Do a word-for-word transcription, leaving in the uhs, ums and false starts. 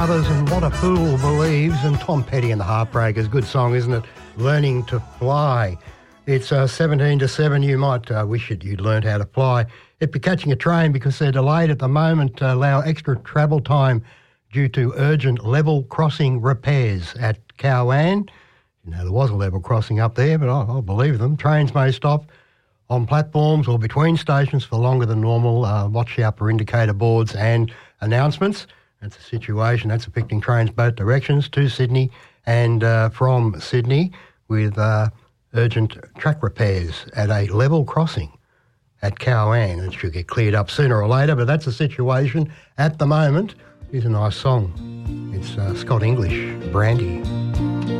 Others and What a Fool Believes, and Tom Petty and the Heartbreakers. Good song, isn't it? Learning to Fly. It's uh, seventeen to seven. You might uh, wish that you'd learned how to fly. If you're catching a train because they're delayed at the moment, uh, allow extra travel time due to urgent level crossing repairs at Cowan. You know, there was a level crossing up there, but I, I believe them. Trains may stop on platforms or between stations for longer than normal. Uh, watch out for indicator boards and announcements. That's a situation. That's affecting trains both directions to Sydney and uh, from Sydney, with uh, urgent track repairs at a level crossing at Cowan. It should get cleared up sooner or later, but that's the situation at the moment. Here's a nice song. It's uh, Scott English, Brandy.